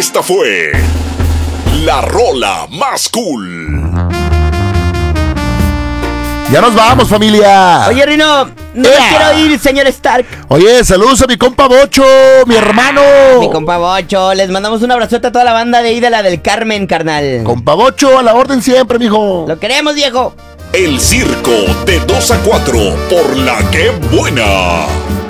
Esta fue la rola más cool. Ya nos vamos, familia. Oye, Rino, no me quiero ir, señor Stark. Oye, saludos a mi compa Bocho, mi hermano. Mi compa Bocho, les mandamos un abrazote a toda la banda de Ida, la del Carmen, carnal. Compa Bocho, a la orden siempre, mijo. Lo queremos, viejo. El circo de 2 a 4 por La Que Buena.